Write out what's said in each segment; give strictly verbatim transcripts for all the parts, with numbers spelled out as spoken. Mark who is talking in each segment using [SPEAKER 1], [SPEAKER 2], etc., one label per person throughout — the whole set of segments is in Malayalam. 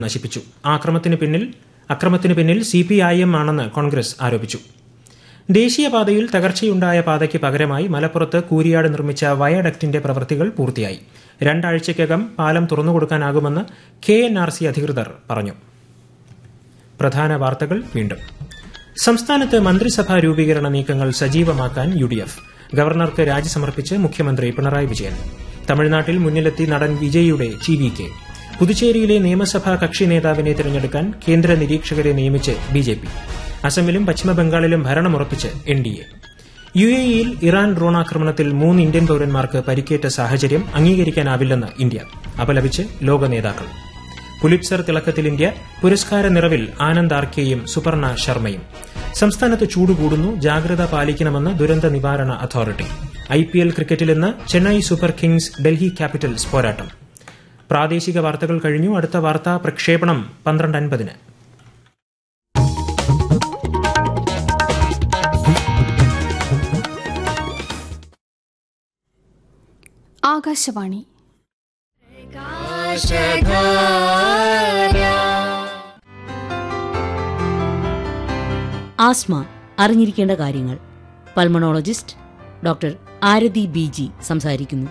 [SPEAKER 1] നശിപ്പിച്ചു. ആക്രമണത്തിന് പിന്നിൽ അക്രമത്തിന് പിന്നിൽ സി പി ഐ എം ആണെന്ന് കോൺഗ്രസ് ആരോപിച്ചു. ദേശീയപാതയിൽ തകർച്ചയുണ്ടായ പാതയ്ക്ക് പകരമായി മലപ്പുറത്ത് കൂരിയാട് നിർമ്മിച്ച വയഡക്റ്റിന്റെ പ്രവൃത്തികൾ പൂർത്തിയായി. രണ്ടാഴ്ചയ്ക്കകം പാലം തുറന്നുകൊടുക്കാനാകുമെന്ന് കെ എൻ ആർ സി അധികൃതർ പറഞ്ഞു. പ്രധാന വാർത്തകൾ വീണ്ടും. സംസ്ഥാനത്ത് മന്ത്രിസഭാ രൂപീകരണ നീക്കങ്ങൾ സജീവമാക്കാൻ യു ഡി എഫ്. ഗവർണർക്ക് രാജി സമർപ്പിച്ച് മുഖ്യമന്ത്രി പിണറായി വിജയൻ. തമിഴ്നാട്ടിൽ മുന്നിലെത്തി നടൻ വിജയിയുടെ ടി വി കെ. പുതുച്ചേരിയിലെ നിയമസഭാ കക്ഷി നേതാവിനെ തിരഞ്ഞെടുക്കാൻ കേന്ദ്ര നിരീക്ഷകരെ നിയമിച്ച് ബി ജെ പി. അസമിലും പശ്ചിമബംഗാളിലും ഭരണമുറപ്പിച്ച് N D A. U A ഇയിൽ ഇറാൻ ഡ്രോണാക്രമണത്തിൽ മൂന്ന് ഇന്ത്യൻ പൌരന്മാർക്ക് പരിക്കേറ്റ സാഹചര്യം അംഗീകരിക്കാനാവില്ലെന്ന് ഇന്ത്യ. അപലപിച്ച് ലോക നേതാക്കൾ. Pulitzer തിളക്കത്തിൽ India. പുരസ്കാര നിറവിൽ ആനന്ദ് ആർക്കെയും സുപർണ ശർമ്മയും. സംസ്ഥാനത്ത് ചൂട് കൂടുന്നു, ജാഗ്രത പാലിക്കണമെന്ന് ദുരന്ത നിവാരണ അതോറിറ്റി. ഐ പി എൽ ക്രിക്കറ്റിൽ ഇന്ന് Chennai super Kings Delhi Capitals പോരാട്ടം. പ്രാദേശിക വാർത്തകൾ കഴിഞ്ഞു. അടുത്ത വാർത്താ പ്രക്ഷേപണം പന്ത്രണ്ട് അൻപതിന്.
[SPEAKER 2] ആകാശവാണി.
[SPEAKER 3] ആസ്മ അറിഞ്ഞിരിക്കേണ്ട കാര്യങ്ങൾ. പൾമണോളജിസ്റ്റ് ഡോക്ടർ ആരതി ബി ജി സംസാരിക്കുന്നു.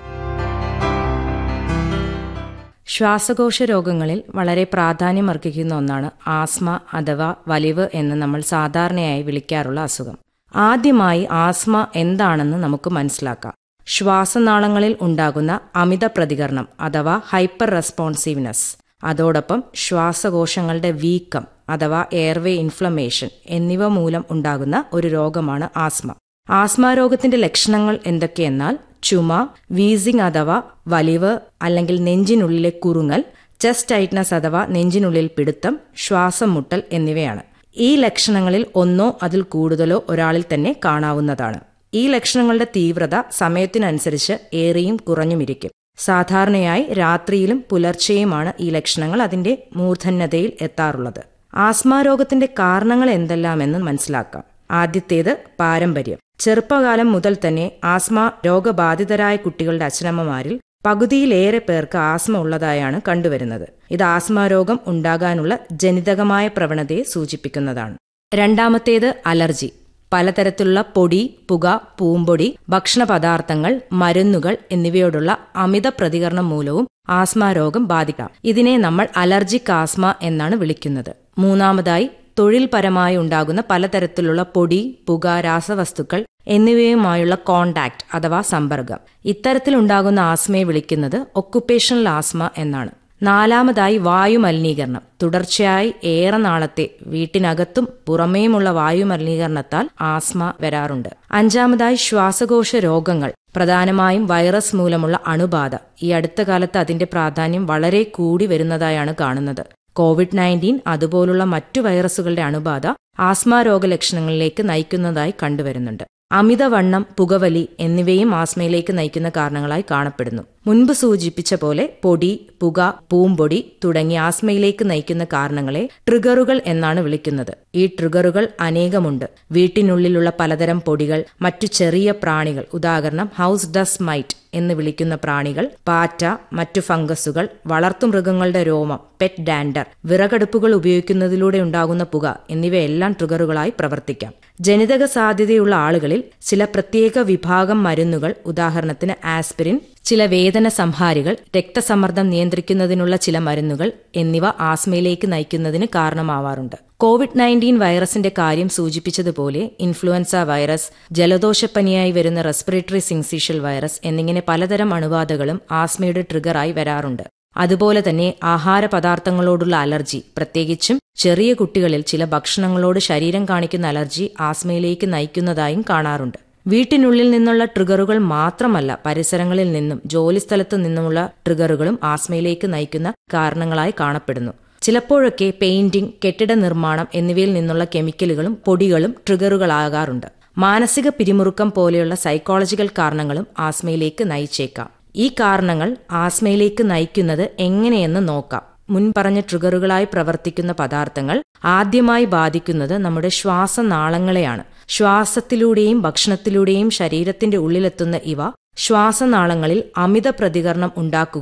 [SPEAKER 4] ശ്വാസകോശ രോഗങ്ങളിൽ വളരെ പ്രാധാന്യമർഹിക്കുന്ന ഒന്നാണ് ആസ്മ അഥവാ വലിവ് എന്ന് നമ്മൾ സാധാരണയായി വിളിക്കാറുള്ള അസുഖം. ആദ്യമായി ആസ്മ എന്താണെന്ന് നമുക്ക് മനസ്സിലാക്കാം. ശ്വാസനാളങ്ങളിൽ ഉണ്ടാകുന്ന അമിത പ്രതികരണം അഥവാ ഹൈപ്പർ റെസ്പോൺസീവ്നെസ്, അതോടൊപ്പം ശ്വാസകോശങ്ങളുടെ വീക്കം അഥവാ എയർവേ ഇൻഫ്ലമേഷൻ എന്നിവ മൂലം ഉണ്ടാകുന്ന ഒരു രോഗമാണ് ആസ്മ. ആസ്മ രോഗത്തിന്റെ ലക്ഷണങ്ങൾ എന്തൊക്കെയെന്നാൽ ചുമ, വീസിംഗ് അഥവാ വലിവ് അല്ലെങ്കിൽ നെഞ്ചിനുള്ളിലെ കുറുങ്ങൽ, ചെസ്റ്റ് ടൈറ്റ്നസ് അഥവാ നെഞ്ചിനുള്ളിൽ പിടുത്തം, ശ്വാസം മുട്ടൽ എന്നിവയാണ്. ഈ ലക്ഷണങ്ങളിൽ ഒന്നോ അതിൽ കൂടുതലോ ഒരാളിൽ തന്നെ കാണാവുന്നതാണ്. ഈ ലക്ഷണങ്ങളുടെ തീവ്രത സമയത്തിനനുസരിച്ച് ഏറിയും കുറഞ്ഞുമിരിക്കും. സാധാരണയായി രാത്രിയിലും പുലർച്ചെയുമാണ് ഈ ലക്ഷണങ്ങൾ അതിന്റെ മൂർധന്യതയിൽ എത്താറുള്ളത്. ആസ്മ രോഗത്തിന്റെ കാരണങ്ങൾ എന്തെല്ലാമെന്ന് മനസ്സിലാക്കാം. ആദ്യത്തേത് പാരമ്പര്യം. ചെറുപ്പകാലം മുതൽ തന്നെ ആസ്മ രോഗബാധിതരായ കുട്ടികളുടെ അച്ഛനമ്മമാരിൽ പകുതിയിലേറെ പേർക്ക് ആസ്മ ഉള്ളതായാണ് കണ്ടുവരുന്നത്. ഇത് ആസ്മ രോഗം ഉണ്ടാകാനുള്ള ജനിതകമായ പ്രവണതയെ സൂചിപ്പിക്കുന്നതാണ്. രണ്ടാമത്തേത് അലർജി. പലതരത്തിലുള്ള പൊടി, പുക, പൂമ്പൊടി, ഭക്ഷണ പദാർത്ഥങ്ങൾ, മരുന്നുകൾ എന്നിവയോടുള്ള അമിത പ്രതികരണം മൂലവും ആസ്മ രോഗം ബാധിക്കാം. ഇതിനെ നമ്മൾ അലർജിക് ആസ്മ എന്നാണ് വിളിക്കുന്നത്. മൂന്നാമതായി തൊഴിൽപരമായി ഉണ്ടാകുന്ന പലതരത്തിലുള്ള പൊടി, പുക, രാസവസ്തുക്കൾ എന്നിവയുമായുള്ള കോണ്ടാക്ട് അഥവാ സമ്പർക്കം. ഇത്തരത്തിലുണ്ടാകുന്ന ആസ്മയെ വിളിക്കുന്നത് ഒക്കുപേഷണൽ ആസ്മ എന്നാണ്. നാലാമതായി വായു മലിനീകരണം. തുടർച്ചയായി ഏറെ നാളത്തെ വീട്ടിനകത്തും പുറമേയുമുള്ള വായു മലിനീകരണത്താൽ ആസ്മ വരാറുണ്ട്. അഞ്ചാമതായി ശ്വാസകോശ രോഗങ്ങൾ, പ്രധാനമായും വൈറസ് മൂലമുള്ള അണുബാധ. ഈ അടുത്ത കാലത്ത് അതിന്റെ പ്രാധാന്യം വളരെ കൂടി വരുന്നതായാണ് കാണുന്നത്. കോവിഡ് നയൻറ്റീൻ അതുപോലുള്ള മറ്റു വൈറസുകളുടെ അണുബാധ ആസ്മ രോഗലക്ഷണങ്ങളിലേക്ക് നയിക്കുന്നതായി കണ്ടുവരുന്നുണ്ട്. അമിതവണ്ണം, പുകവലി എന്നിവയും ആസ്മയിലേക്ക് നയിക്കുന്ന കാരണങ്ങളായി കാണപ്പെടുന്നു. മുൻപ് സൂചിപ്പിച്ച പോലെ പൊടി, പുക, പൂമ്പൊടി തുടങ്ങിയ ആസ്മയിലേക്ക് നയിക്കുന്ന കാരണങ്ങളെ ട്രിഗറുകൾ എന്നാണ് വിളിക്കുന്നത്. ഈ ട്രിഗറുകൾ അനേകമുണ്ട്. വീട്ടിനുള്ളിലുള്ള പലതരം പൊടികൾ, മറ്റു ചെറിയ പ്രാണികൾ, ഉദാഹരണം ഹൗസ് ഡസ്റ്റ് മൈറ്റ് എന്ന് വിളിക്കുന്ന പ്രാണികൾ, പാറ്റ, മറ്റു ഫംഗസുകൾ, വളർത്തുമൃഗങ്ങളുടെ രോമം, പെറ്റ് ഡാൻഡർ, വിറകടുപ്പുകൾ ഉപയോഗിക്കുന്നതിലൂടെ ഉണ്ടാകുന്ന പുക എന്നിവയെല്ലാം ട്രിഗറുകളായി പ്രവർത്തിക്കാം. ജനിതക സാധ്യതയുള്ള ആളുകളിൽ ചില പ്രത്യേക വിഭാഗം മരുന്നുകൾ, ഉദാഹരണത്തിന് ആസ്പിരിൻ, ചില വേദന സംഹാരികൾ, രക്തസമ്മർദ്ദം നിയന്ത്രിക്കുന്നതിനുള്ള ചില മരുന്നുകൾ എന്നിവ ആസ്മയിലേക്ക് നയിക്കുന്നതിന് കാരണമാവാറുണ്ട്. കോവിഡ് നയൻറ്റീൻ വൈറസിന്റെ കാര്യം സൂചിപ്പിച്ചതുപോലെ ഇൻഫ്ലുവൻസ വൈറസ്, ജലദോഷപ്പനിയായി വരുന്ന റെസ്പിറേറ്ററി സിൻസീഷ്യൽ വൈറസ് എന്നിങ്ങനെ പലതരം അണുബാധകളും ആസ്മയുടെ ട്രിഗറായി വരാറുണ്ട്. അതുപോലെ തന്നെ ആഹാര പദാർത്ഥങ്ങളോടുള്ള അലർജി, പ്രത്യേകിച്ചും ചെറിയ കുട്ടികളിൽ ചില ഭക്ഷണങ്ങളോട് ശരീരം കാണിക്കുന്ന അലർജി ആസ്മയിലേക്ക് നയിക്കുന്നതായും കാണാറുണ്ട്. വീട്ടിനുള്ളിൽ നിന്നുള്ള ട്രിഗറുകൾ മാത്രമല്ല, പരിസരങ്ങളിൽ നിന്നും ജോലിസ്ഥലത്തു നിന്നുമുള്ള ട്രിഗറുകളും ആസ്മയിലേക്ക് നയിക്കുന്ന കാരണങ്ങളായി കാണപ്പെടുന്നു. ചിലപ്പോഴൊക്കെ പെയിന്റിംഗ്, കെട്ടിട നിർമ്മാണം എന്നിവയിൽ നിന്നുള്ള കെമിക്കലുകളും പൊടികളും ട്രിഗറുകളാകാറുണ്ട്. മാനസിക പിരിമുറുക്കം പോലെയുള്ള സൈക്കോളജിക്കൽ കാരണങ്ങളും ആസ്മയിലേക്ക് നയിച്ചേക്കാം. ഈ കാരണങ്ങൾ ആസ്മയിലേക്ക് നയിക്കുന്നത് എങ്ങനെയെന്ന് നോക്കാം. മുൻപറഞ്ഞ ട്രിഗറുകളായി പ്രവർത്തിക്കുന്ന പദാർത്ഥങ്ങൾ ആദ്യമായി ബാധിക്കുന്നത് നമ്മുടെ ശ്വാസനാളങ്ങളെയാണ്. ശ്വാസത്തിലൂടെയും ഭക്ഷണത്തിലൂടെയും ശരീരത്തിന്റെ ഉള്ളിലെത്തുന്ന ഇവ ശ്വാസനാളങ്ങളിൽ അമിത പ്രതികരണം ഉണ്ടാക്കുകയും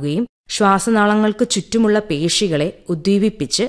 [SPEAKER 4] ശ്വാസനാളങ്ങൾക്ക് ചുറ്റുമുള്ള പേശികളെ ഉദ്ദീപിപ്പിച്ച്